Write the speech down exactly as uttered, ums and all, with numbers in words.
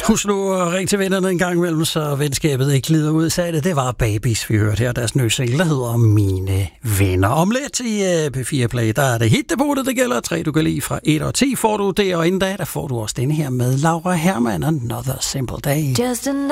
Husk nu at ringe til vennerne en gang imellem, så venskabet ikke glider ud. Sagde det, det var Babies, vi hørte her. Deres nye single, der hedder Mine Venner. Om lidt i uh, P fire Play, der er det hitdebutet, det gælder. Tre, du kan lide fra et og ti, får du det. Og inden da, der får du også denne her med Laura Hermann, Another Simple Day. Just